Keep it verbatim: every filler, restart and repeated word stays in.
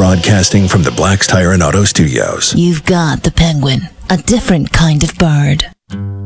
Broadcasting from the Black's Tire and Auto Studios. You've got the Penguin, a different kind of bird.